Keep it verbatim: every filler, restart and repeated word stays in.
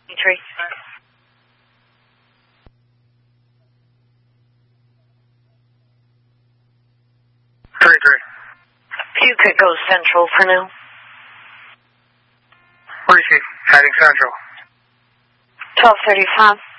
Tree. Three three. If you could go central for now. Reese, heading central. twelve thirty-five.